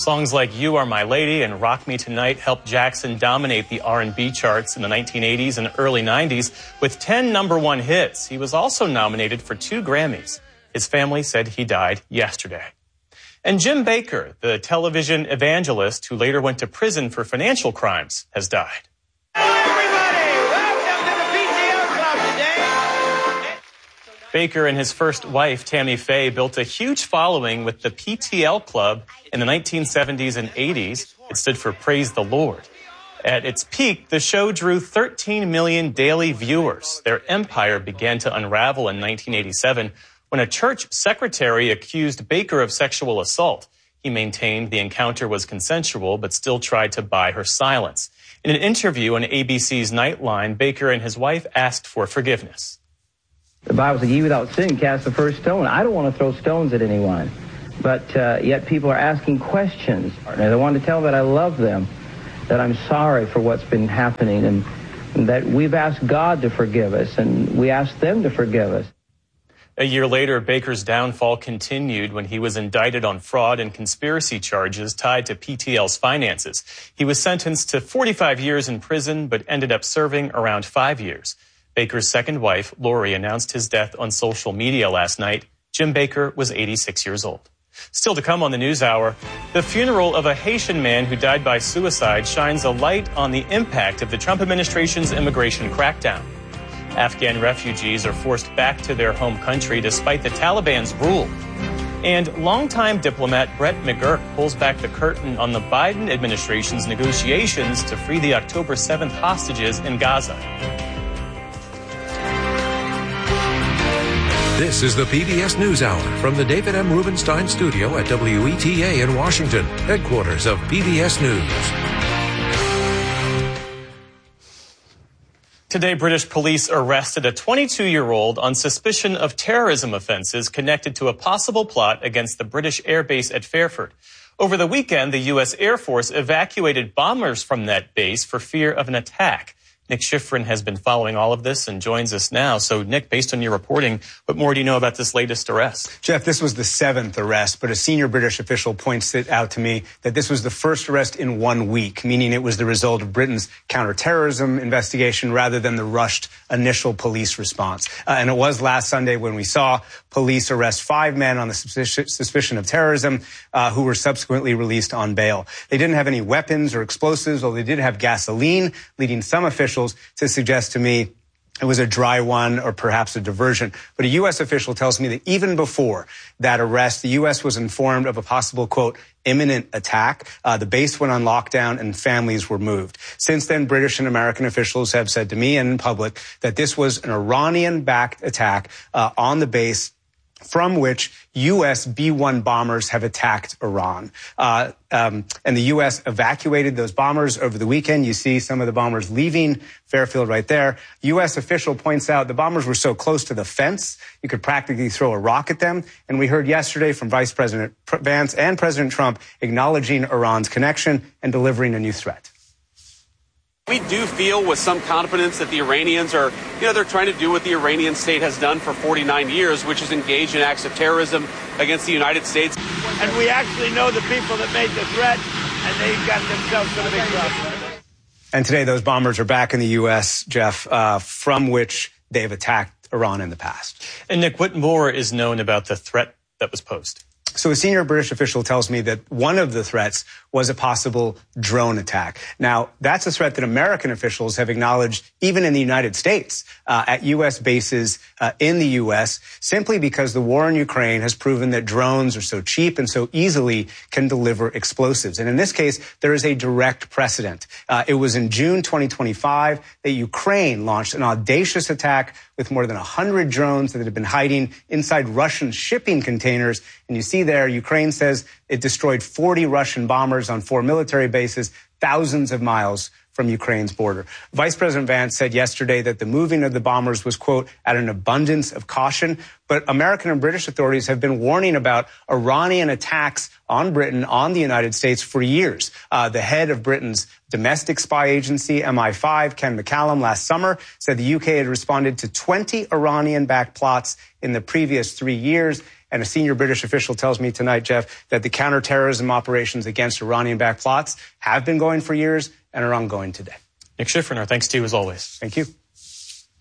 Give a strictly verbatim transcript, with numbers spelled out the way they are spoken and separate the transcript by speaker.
Speaker 1: Songs like You Are My Lady and Rock Me Tonight helped Jackson dominate the R and B charts in the nineteen eighties and early nineties with ten number one hits. He was also nominated for two Grammys. His family said he died yesterday. And Jim Bakker, the television evangelist who later went to prison for financial crimes, has died. Bakker and his first wife, Tammy Faye, built a huge following with the P T L Club in the nineteen seventies and eighties. It stood for Praise the Lord. At its peak, the show drew thirteen million daily viewers. Their empire began to unravel in nineteen eighty-seven when a church secretary accused Bakker of sexual assault. He maintained the encounter was consensual, but still tried to buy her silence. In an interview on A B C's Nightline, Bakker and his wife asked for forgiveness.
Speaker 2: The Bible says, ye without sin cast the first stone. I don't want to throw stones at anyone. But uh, yet people are asking questions. And I want to tell them that I love them, that I'm sorry for what's been happening, and, and that we've asked God to forgive us, and we asked them to forgive us.
Speaker 1: A year later, Bakker's downfall continued when he was indicted on fraud and conspiracy charges tied to P T L's finances. He was sentenced to forty-five years in prison, but ended up serving around five years. Bakker's second wife, Lori, announced his death on social media last night. Jim Bakker was eighty-six years old. Still to come on the NewsHour, the funeral of a Haitian man who died by suicide shines a light on the impact of the Trump administration's immigration crackdown. Afghan refugees are forced back to their home country despite the Taliban's rule. And longtime diplomat Brett McGurk pulls back the curtain on the Biden administration's negotiations to free the October seventh hostages in Gaza.
Speaker 3: This is the P B S NewsHour from the David M. Rubenstein studio at W E T A in Washington, headquarters of P B S News.
Speaker 1: Today, British police arrested a twenty-two-year-old on suspicion of terrorism offenses connected to a possible plot against the British air base at Fairford. Over the weekend, the U S Air Force evacuated bombers from that base for fear of an attack. Nick Schifrin has been following all of this and joins us now. So, Nick, based on your reporting, what more do you know about this latest arrest?
Speaker 4: Jeff, this was the seventh arrest, but a senior British official points it out to me that this was the first arrest in one week, meaning it was the result of Britain's counterterrorism investigation rather than the rushed initial police response. Uh, and it was last Sunday when we saw police arrest five men on the suspicion, suspicion of terrorism uh, who were subsequently released on bail. They didn't have any weapons or explosives, although they did have gasoline, leading some officials to suggest to me it was a dry one or perhaps a diversion. But a U S official tells me that even before that arrest, the U S was informed of a possible, quote, imminent attack. Uh, the base went on lockdown and families were moved. Since then, British and American officials have said to me and in public that this was an Iranian-backed attack uh, on the base from which U S B one bombers have attacked Iran. Uh, um, and the U S evacuated those bombers over the weekend. You see some of the bombers leaving Fairfield right there. U S official points out the bombers were so close to the fence, you could practically throw a rock at them. And we heard yesterday from Vice President Vance and President Trump acknowledging Iran's connection and delivering a new threat.
Speaker 5: We do feel with some confidence that the Iranians are, you know, they're trying to do what the Iranian state has done for forty-nine years, which is engage in acts of terrorism against the United States.
Speaker 6: And we actually know the people that made the threat, and they got themselves in a big trouble.
Speaker 4: And today those bombers are back in the U S, Jeff, uh, from which they've attacked Iran in the past.
Speaker 1: And Nick, what more is known about the threat that was posed?
Speaker 4: So a senior British official tells me that one of the threats was a possible drone attack. Now, that's a threat that American officials have acknowledged even in the United States uh, at U S bases uh, in the U S simply because the war in Ukraine has proven that drones are so cheap and so easily can deliver explosives. And in this case, there is a direct precedent. Uh, it was in June twenty twenty-five that Ukraine launched an audacious attack with more than one hundred drones that had been hiding inside Russian shipping containers. And you see there, Ukraine says it destroyed forty Russian bombers on four military bases, thousands of miles from Ukraine's border. Vice President Vance said yesterday that the moving of the bombers was, quote, at an abundance of caution. But American and British authorities have been warning about Iranian attacks on Britain, on the United States for years. Uh, the head of Britain's domestic spy agency, M I five, Ken McCallum, last summer said the U K had responded to twenty Iranian-backed plots in the previous three years. And a senior British official tells me tonight, Jeff, that the counterterrorism operations against Iranian-backed plots have been going for years and are ongoing today.
Speaker 1: Nick Schifrin, our thanks to you as always.
Speaker 4: Thank you.